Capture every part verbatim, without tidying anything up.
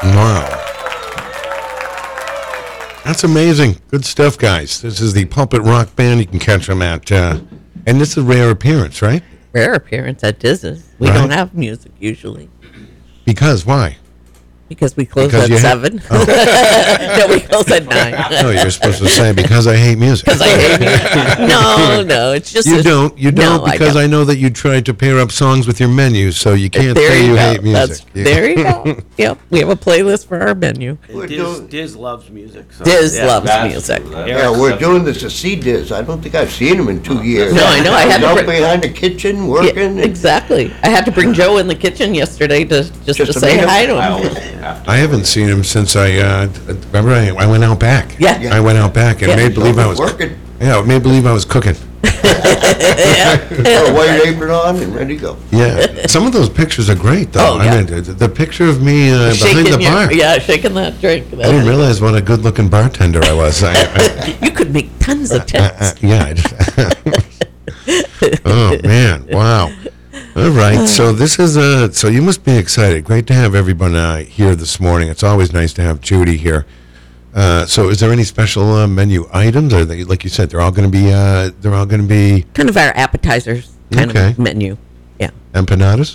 Wow. That's amazing. Good stuff, guys. This is the Pulpit Rock Band. You can catch them at, uh, and this is a rare appearance, right? Rare appearance at Disney's. We Right. don't have music usually. Because, why? Because we close Because at you ha- seven. Oh. No, we close at nine. No, you're supposed to say, because I hate music. Because I hate music. No, no, it's just You a- don't. You don't no, because I, I, know that you tried to pair up songs with your menu, so you can't there say you you go. hate music. That's, there you go. Yep, we have a playlist for our menu. We're Diz, doing, Diz loves music. So, Diz yeah, loves that's- music. yeah, we're doing this to see Diz. I don't think I've seen him in two years. No, I know, I had to He's out bring- behind the kitchen working. Yeah, exactly. I had to bring Joe in the kitchen yesterday to just, Just to to say meet him? hi to I him. always have to. I haven't seen him since I, uh, remember I, I went out back. Yeah. I went out back and Yeah. made believe I was, Working, yeah, made believe I was cooking. got a white apron on and ready to go. Yeah. Some of those pictures are great, though. Oh, yeah. I mean, the, the picture of me uh, behind Shaking the your- bar. Yeah, shaking that drink. I didn't realize what a good-looking bartender I was. I, I, You could make tons of uh, tips. yeah. I just, oh man! Wow. All right. So this is uh So you must be excited. Great to have everyone uh, here this morning. It's always nice to have Judy here. Uh, so is there any special uh, menu items? Or they, like you said, they're all going to be uh, they're all going to be Kind of our appetizers kind Okay. of menu. Yeah. empanadas.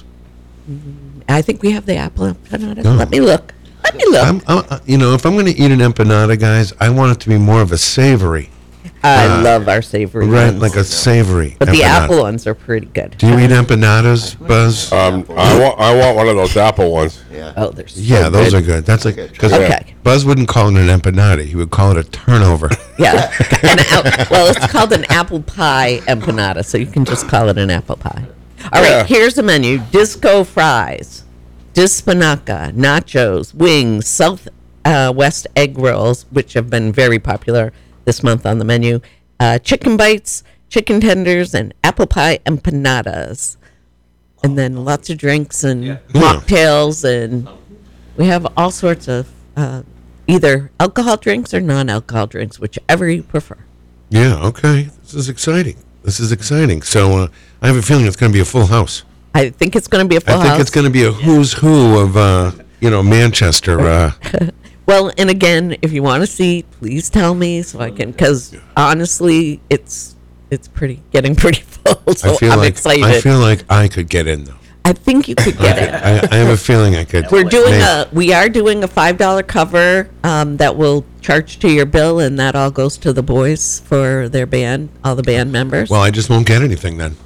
I think we have the apple empanadas. Oh. Let me look. Let me look. I'm, uh, you know, if I'm going to eat an empanada, guys, I want it to be more of a savory, I uh, love our savory right? ones. Like a savory. But the empanada. apple ones are pretty good. Do you eat empanadas, Buzz? Um, I want I want one of those apple ones. Yeah. Oh, they're so Yeah, those good. are good. That's like because Okay. Buzz wouldn't call it an empanada; he would call it a turnover. Yeah. An al- well, it's called an apple pie empanada, so you can just call it an apple pie. All right, Yeah. here's the menu: disco fries, dispanaca, nachos, wings, South uh, West egg rolls, which have been very popular this month on the menu, uh, chicken bites, chicken tenders, and apple pie empanadas. And then lots of drinks and mocktails, and we have all sorts of uh, either alcohol drinks or non-alcohol drinks, whichever you prefer. Yeah. Okay. This is exciting. This is exciting. So uh, I have a feeling it's going to be a full house. I think it's going to be a full I think house. it's going to be a who's who of uh, you know Manchester. Uh, Well, and again, if you want to see, please tell me so I can. Because honestly, it's it's pretty getting pretty full. So I feel I'm like excited. I feel like I could get in though. I think you could get it. I, I have a feeling I could. We're doing maybe. a we are doing a five dollar cover um, that will charge to your bill, and that all goes to the boys for their band, all the band members. Well, I just won't get anything then.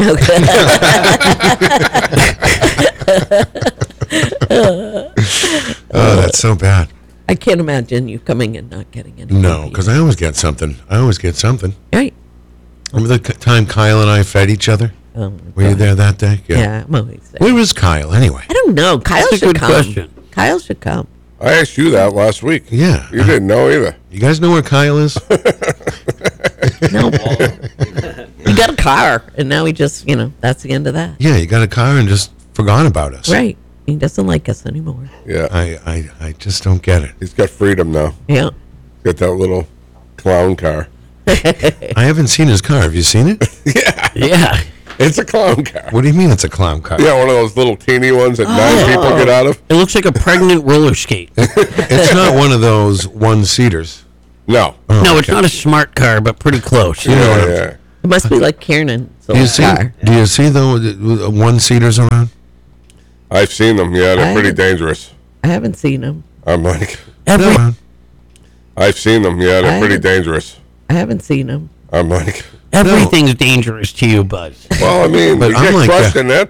Oh, that's so bad. I can't imagine you coming and not getting any. No, because I always get something. I always get something. right. Remember the c- time Kyle and I fed each other? Oh, my Were you God. there that day? Yeah, I'm always there. Where is Kyle anyway? I don't know. Kyle That's a should good come. question. Kyle should come. I asked you that last week. Yeah. You didn't know either. You guys know where Kyle is? No, he got a car, and now he just, you know, that's the end of that. Yeah, you got a car and just forgot about us. Right. He doesn't like us anymore. Yeah. I, I, I just don't get it. He's got freedom now. Yeah. Got that little clown car. I haven't seen his car. Have you seen it? Yeah. It's a clown car. What do you mean it's a clown car? Yeah, one of those little teeny ones that Oh. nine people get out of. It looks like a pregnant roller skate. It's not one of those one-seaters. No. Oh, No, it's okay. not a smart car, but pretty close. You know what Yeah, I'm- yeah. It must be like Kiernan's Do you old see? car. Do you see the, the one-seaters around? I've seen them. Yeah, they're I pretty haven't- dangerous. I haven't seen him. I'm like, Every, Around. I've seen them. Yeah, they're I pretty haven't- dangerous. I haven't seen him. I'm like, everything's dangerous to you, Buzz. well, I mean, But you I'm get like crushed that. in that